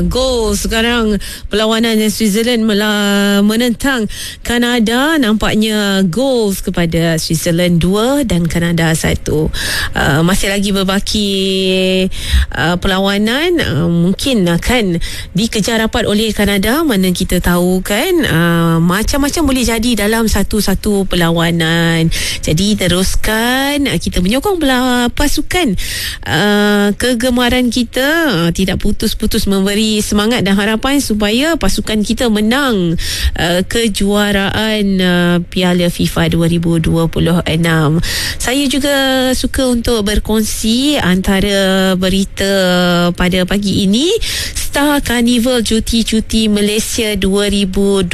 gol sekarang perlawanan Switzerland menentang Kanada. Nampaknya goals kepada Switzerland 2 dan Kanada 1. Masih lagi berbaki perlawanan, mungkin akan dikejar rapat oleh Kanada, mana kita tahu kan macam-macam boleh jadi dalam satu-satu perlawanan. Jadi teruskan kita menyokong pasukan kegemaran kita, tidak putus-putus memberi semangat dan harapan supaya pasukan kita menang kejuaraan Piala FIFA 2026. Saya juga suka untuk berkongsi antara berita pada pagi ini. Star Carnival Cuti-Cuti Malaysia 2026.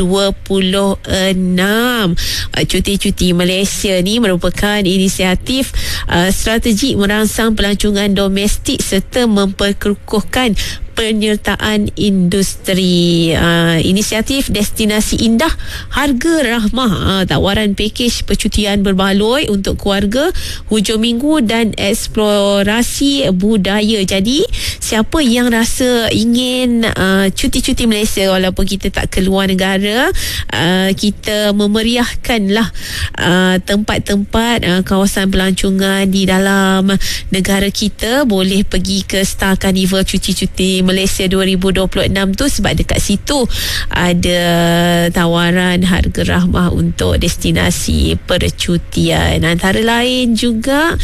Cuti-Cuti Malaysia ni merupakan inisiatif strategi merangsang pelancongan domestik serta memperkukuhkan penyertaan industri. Inisiatif Destinasi Indah Harga Rahmah, tawaran pakej percutian berbaloi untuk keluarga, hujung minggu dan eksplorasi budaya. Jadi siapa yang rasa ingin cuti-cuti Malaysia walaupun kita tak keluar negara, kita memeriahkanlah tempat-tempat kawasan pelancongan di dalam negara kita, boleh pergi ke Star Carnival Cuti-Cuti Malaysia 2026 tu, sebab dekat situ ada tawaran harga rahmah untuk destinasi percutian. Antara lain juga